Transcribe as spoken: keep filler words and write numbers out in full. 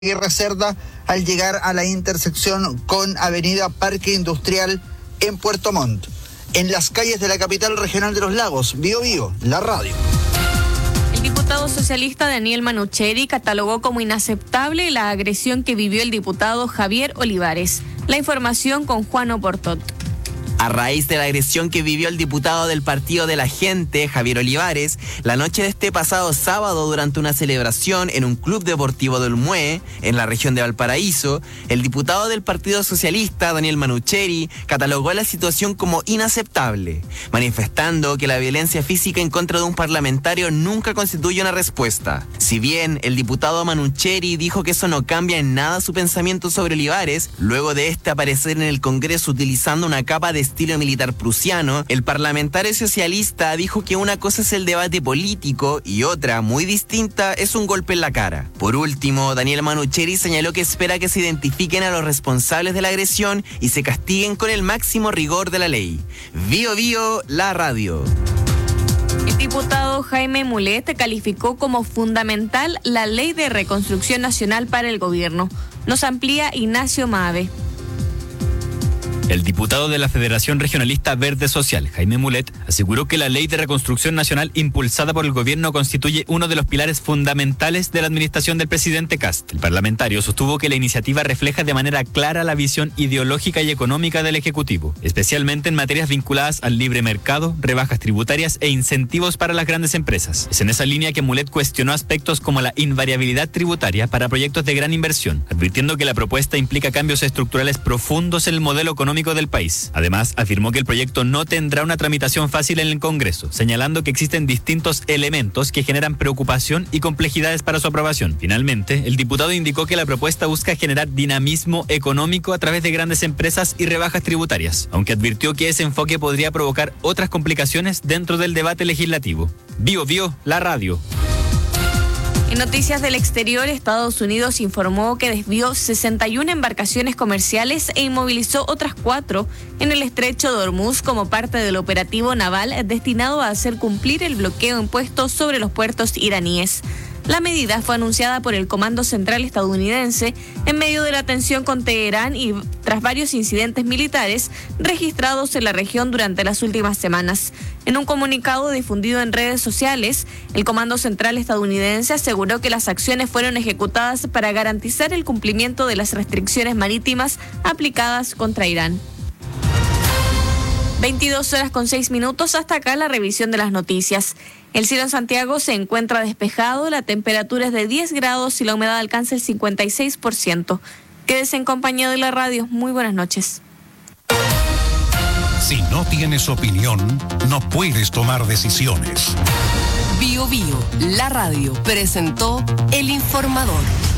Aguirre Cerda al llegar a la intersección con Avenida Parque Industrial en Puerto Montt. En las calles de la capital regional de los lagos, Bío Bío, la radio. El diputado socialista Daniel Manucheri catalogó como inaceptable la agresión que vivió el diputado Javier Olivares. La información con Juan Oportot. A raíz de la agresión que vivió el diputado del Partido de la Gente, Javier Olivares, la noche de este pasado sábado durante una celebración en un club deportivo del Olmué, en la región de Valparaíso, el diputado del Partido Socialista, Daniel Manucheri, catalogó la situación como inaceptable, manifestando que la violencia física en contra de un parlamentario nunca constituye una respuesta. Si bien el diputado Manucheri dijo que eso no cambia en nada su pensamiento sobre Olivares, luego de este aparecer en el Congreso utilizando una capa de estilo militar prusiano, el parlamentario socialista dijo que una cosa es el debate político y otra, muy distinta, es un golpe en la cara. Por último, Daniel Manucheri señaló que espera que se identifiquen a los responsables de la agresión y se castiguen con el máximo rigor de la ley. Bío Bío, la radio. El diputado Jaime Mulet calificó como fundamental la Ley de Reconstrucción Nacional para el gobierno. Nos amplía Ignacio Maave. El diputado de la Federación Regionalista Verde Social, Jaime Mulet, aseguró que la Ley de Reconstrucción Nacional impulsada por el gobierno constituye uno de los pilares fundamentales de la administración del presidente Kast. El parlamentario sostuvo que la iniciativa refleja de manera clara la visión ideológica y económica del Ejecutivo, especialmente en materias vinculadas al libre mercado, rebajas tributarias e incentivos para las grandes empresas. Es en esa línea que Mulet cuestionó aspectos como la invariabilidad tributaria para proyectos de gran inversión, advirtiendo que la propuesta implica cambios estructurales profundos en el modelo económico del país. Además, afirmó que el proyecto no tendrá una tramitación fácil en el Congreso, señalando que existen distintos elementos que generan preocupación y complejidades para su aprobación. Finalmente, el diputado indicó que la propuesta busca generar dinamismo económico a través de grandes empresas y rebajas tributarias, aunque advirtió que ese enfoque podría provocar otras complicaciones dentro del debate legislativo. Bío Bío, la radio. En noticias del exterior, Estados Unidos informó que desvió sesenta y una embarcaciones comerciales e inmovilizó otras cuatro en el estrecho de Hormuz como parte del operativo naval destinado a hacer cumplir el bloqueo impuesto sobre los puertos iraníes. La medida fue anunciada por el Comando Central estadounidense en medio de la tensión con Teherán y tras varios incidentes militares registrados en la región durante las últimas semanas. En un comunicado difundido en redes sociales, el Comando Central estadounidense aseguró que las acciones fueron ejecutadas para garantizar el cumplimiento de las restricciones marítimas aplicadas contra Irán. veintidós horas con seis minutos, hasta acá la revisión de las noticias. El cielo en Santiago se encuentra despejado, la temperatura es de diez grados y la humedad alcanza el cincuenta y seis por ciento. Quédese en compañía de la radio. Muy buenas noches. Si no tienes opinión, no puedes tomar decisiones. Bío Bío, la radio, presentó El Informador.